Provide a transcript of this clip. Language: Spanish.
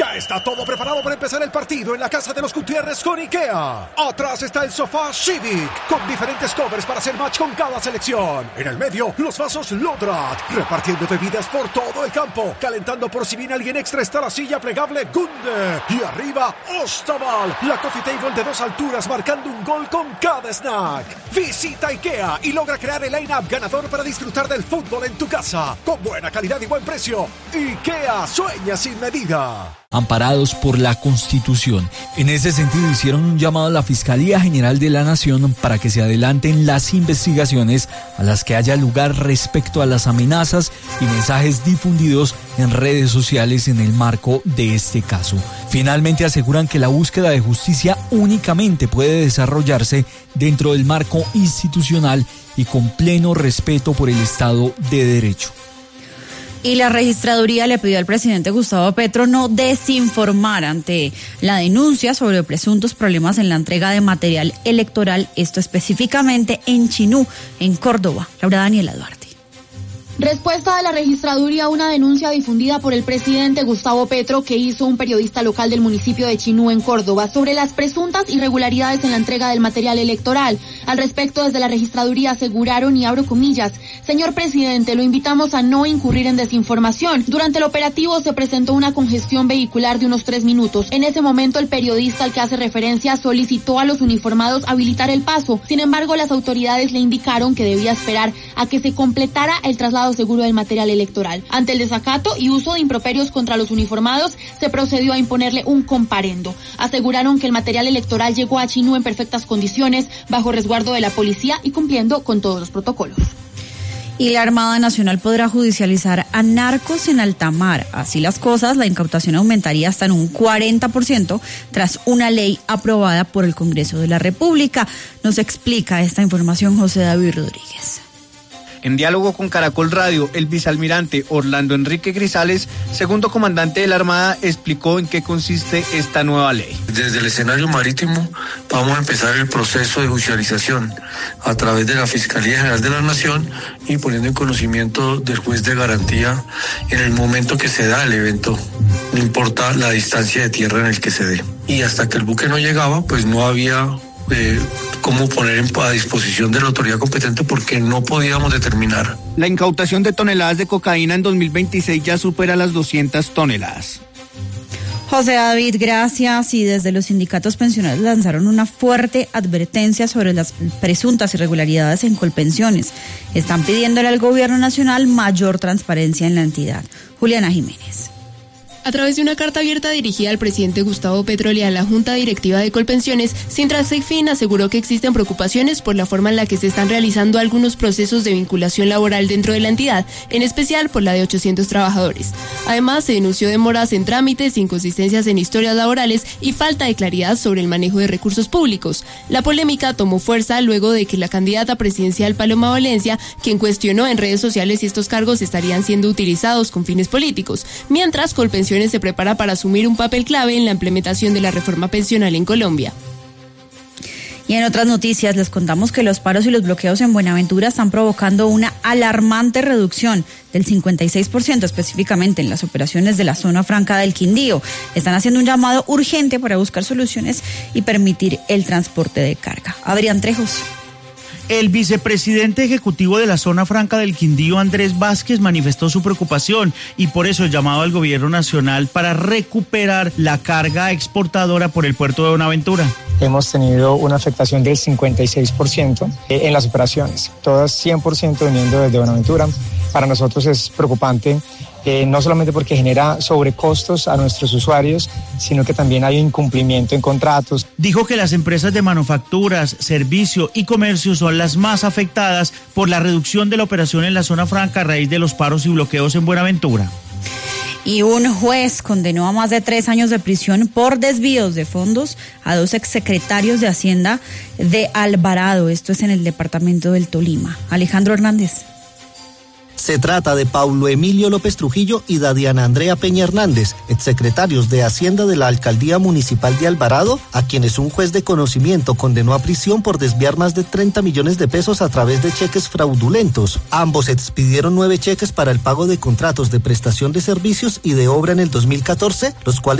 Ya está todo preparado para empezar el partido en la casa de los Gutiérrez con IKEA. Atrás está el sofá Civic, con diferentes covers para hacer match con cada selección. En el medio, los vasos Lodrat, repartiendo bebidas por todo el campo. Calentando por si viene alguien extra está la silla plegable Gunde. Y arriba, Ostaval, la coffee table de 2 alturas marcando un gol con cada snack. Visita IKEA y logra crear el line-up ganador para disfrutar del fútbol en tu casa. Con buena calidad y buen precio. IKEA sueña sin medida. Amparados por la Constitución. En ese sentido hicieron un llamado a la Fiscalía General de la Nación para que se adelanten las investigaciones a las que haya lugar respecto a las amenazas y mensajes difundidos en redes sociales en el marco de este caso. Finalmente aseguran que la búsqueda de justicia únicamente puede desarrollarse dentro del marco institucional y con pleno respeto por el Estado de Derecho. Y la registraduría le pidió al presidente Gustavo Petro no desinformar ante la denuncia sobre presuntos problemas en la entrega de material electoral, esto específicamente en Chinú, en Córdoba. Laura Daniela Duarte. Respuesta de la registraduría a una denuncia difundida por el presidente Gustavo Petro que hizo un periodista local del municipio de Chinú en Córdoba sobre las presuntas irregularidades en la entrega del material electoral. Al respecto, desde la registraduría aseguraron, y abro comillas, señor presidente, lo invitamos a no incurrir en desinformación. Durante el operativo se presentó una congestión vehicular de unos 3 minutos. En ese momento el periodista al que hace referencia solicitó a los uniformados habilitar el paso. Sin embargo, las autoridades le indicaron que debía esperar a que se completara el traslado seguro del material electoral. Ante el desacato y uso de improperios contra los uniformados, se procedió a imponerle un comparendo. Aseguraron que el material electoral llegó a Chinú en perfectas condiciones, bajo resguardo de la policía y cumpliendo con todos los protocolos. Y la Armada Nacional podrá judicializar a narcos en alta mar. Así las cosas, la incautación aumentaría hasta en un 40% tras una ley aprobada por el Congreso de la República. Nos explica esta información José David Rodríguez. En diálogo con Caracol Radio, el vicealmirante Orlando Enrique Grisales, segundo comandante de la Armada, explicó en qué consiste esta nueva ley. Desde el escenario marítimo vamos a empezar el proceso de judicialización a través de la Fiscalía General de la Nación y poniendo en conocimiento del juez de garantía en el momento que se da el evento, no importa la distancia de tierra en el que se dé. Y hasta que el buque no llegaba, pues no había cómo poner a disposición de la autoridad competente porque no podíamos determinar. La incautación de toneladas de cocaína en 2026 ya supera las 200 toneladas. José David, gracias. Y desde los sindicatos pensioneros lanzaron una fuerte advertencia sobre las presuntas irregularidades en Colpensiones. Están pidiéndole al gobierno nacional mayor transparencia en la entidad. Juliana Jiménez. A través de una carta abierta dirigida al presidente Gustavo Petro y a la Junta Directiva de Colpensiones, Sintra Seyfin aseguró que existen preocupaciones por la forma en la que se están realizando algunos procesos de vinculación laboral dentro de la entidad, en especial por la de 800 trabajadores. Además, se denunció demoras en trámites, inconsistencias en historias laborales y falta de claridad sobre el manejo de recursos públicos. La polémica tomó fuerza luego de que la candidata presidencial Paloma Valencia, quien cuestionó en redes sociales si estos cargos estarían siendo utilizados con fines políticos, mientras Colpensiones se prepara para asumir un papel clave en la implementación de la reforma pensional en Colombia. Y en otras noticias les contamos que los paros y los bloqueos en Buenaventura están provocando una alarmante reducción del 56% específicamente en las operaciones de la zona franca del Quindío. Están haciendo un llamado urgente para buscar soluciones y permitir el transporte de carga. Adrián Trejos. El vicepresidente ejecutivo de la zona franca del Quindío, Andrés Vázquez, manifestó su preocupación y por eso el llamado al gobierno nacional para recuperar la carga exportadora por el puerto de Buenaventura. Hemos tenido una afectación del 56% en las operaciones, todas 100% viniendo desde Buenaventura. Para nosotros es preocupante, no solamente porque genera sobrecostos a nuestros usuarios, sino que también hay incumplimiento en contratos. Dijo que las empresas de manufacturas, servicio y comercio son las más afectadas por la reducción de la operación en la zona franca a raíz de los paros y bloqueos en Buenaventura. Y un juez condenó a más de 3 años de prisión por desvíos de fondos a 2 exsecretarios de Hacienda de Alvarado. Esto es en el departamento del Tolima. Alejandro Hernández. Se trata de Paulo Emilio López Trujillo y Dadiana Andrea Peña Hernández, exsecretarios de Hacienda de la Alcaldía Municipal de Alvarado, a quienes un juez de conocimiento condenó a prisión por desviar más de 30 millones de pesos a través de cheques fraudulentos. Ambos expidieron 9 cheques para el pago de contratos de prestación de servicios y de obra en el 2014, los cuales